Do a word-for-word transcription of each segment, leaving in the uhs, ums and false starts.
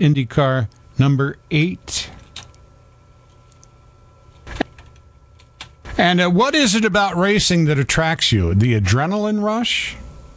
IndyCar number eight. And uh, what is it about racing that attracts you? The adrenaline rush?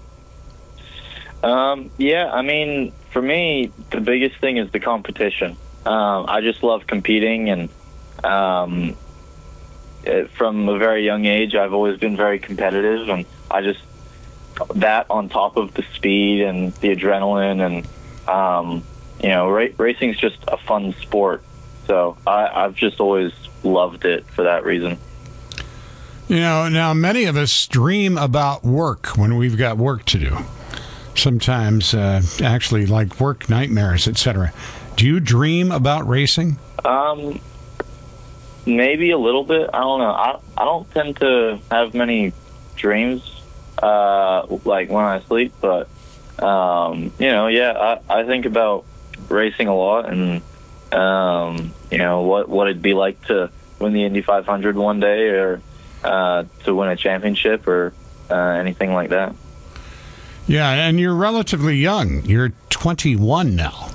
Um, yeah, I mean, for me, the biggest thing is the competition. Um, I just love competing, and um, it, from a very young age, I've always been very competitive, and I just, that on top of the speed and the adrenaline, and, um, you know, ra- racing is just a fun sport. So I, I've just always loved it for that reason. You know, now many of us dream about work when we've got work to do. Sometimes uh, actually like work nightmares, et cetera. Do you dream about racing? Um, maybe a little bit. I don't know. I, I don't tend to have many dreams uh, like when I sleep, but, um, you know, yeah, I, I think about racing a lot, and, um, you know, what, what it'd be like to win the Indy five hundred one day, or Uh, to win a championship, or uh, anything like that. Yeah, and you're relatively young. You're twenty-one now.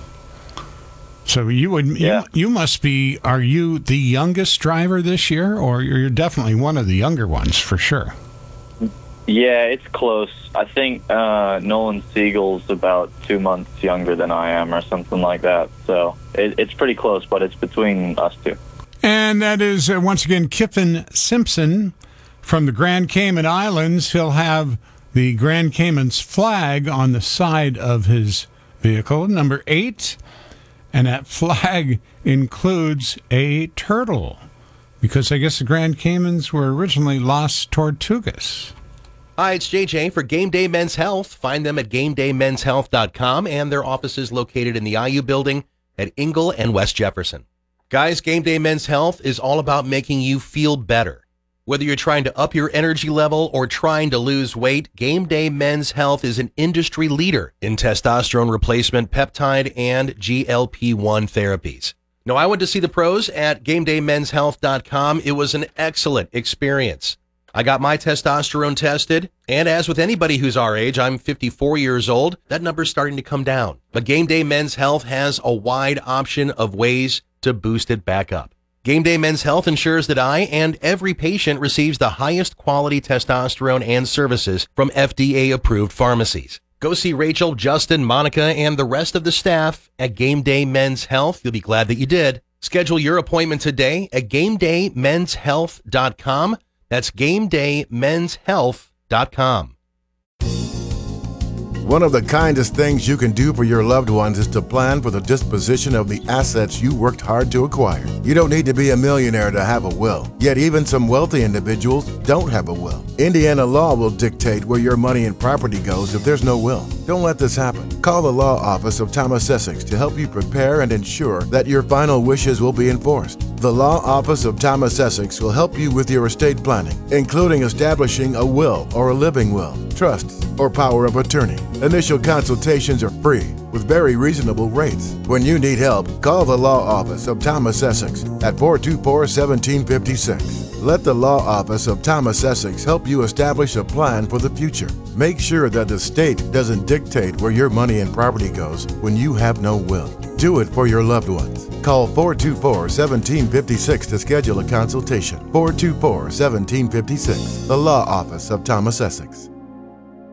So you would yeah. you, you must be, are you the youngest driver this year, or you're definitely one of the younger ones for sure? Yeah, it's close. I think uh, Nolan Siegel's about two months younger than I am, or something like that. So it, it's pretty close, but it's between us two. And that is, uh, once again, Kyffin Simpson from the Grand Cayman Islands. He'll have the Grand Cayman's flag on the side of his vehicle, number eight. And that flag includes a turtle, because I guess the Grand Caymans were originally Las Tortugas. Hi, it's J J for Game Day Men's Health. Find them at game day men's health dot com, and their office is located in the I U building at Ingle and West Jefferson. Guys, Game Day Men's Health is all about making you feel better. Whether you're trying to up your energy level or trying to lose weight, Game Day Men's Health is an industry leader in testosterone replacement, peptide, and G L P one therapies. Now, I went to see the pros at game day men's health dot com. It was an excellent experience. I got my testosterone tested, and as with anybody who's our age, I'm fifty-four years old, that number's starting to come down. But Game Day Men's Health has a wide option of ways to boost it back up. Game Day Men's Health ensures that I and every patient receives the highest quality testosterone and services from F D A-approved pharmacies. Go see Rachel, Justin, Monica, and the rest of the staff at Game Day Men's Health. You'll be glad that you did. Schedule your appointment today at game day men's health dot com. That's game day men's health dot com. One of the kindest things you can do for your loved ones is to plan for the disposition of the assets you worked hard to acquire. You don't need to be a millionaire to have a will, yet even some wealthy individuals don't have a will. Indiana law will dictate where your money and property goes if there's no will. Don't let this happen. Call the law office of Thomas Essex to help you prepare and ensure that your final wishes will be enforced. The law office of Thomas Essex will help you with your estate planning, including establishing a will or a living will, trusts, or power of attorney. Initial consultations are free with very reasonable rates. When you need help, call the law office of Thomas Essex at four two four, one seven five six. Let the law office of Thomas Essex help you establish a plan for the future. Make sure that the state doesn't dictate where your money and property goes when you have no will. Do it for your loved ones. Call four two four, one seven five six to schedule a consultation. four two four, one seven five six. The Law Office of Thomas Essex.